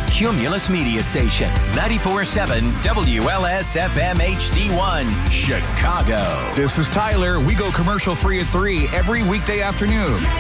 Cumulus Media Station, 94.7 WLS-FM HD1, Chicago. This is Tyler. We go commercial free at 3 every weekday afternoon.